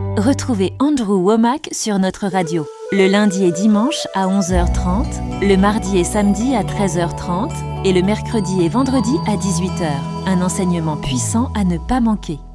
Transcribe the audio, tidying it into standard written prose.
Retrouvez Andrew Wommack sur notre radio, le lundi et dimanche à 11h30, le mardi et samedi à 13h30 et le mercredi et vendredi à 18h. Un enseignement puissant à ne pas manquer.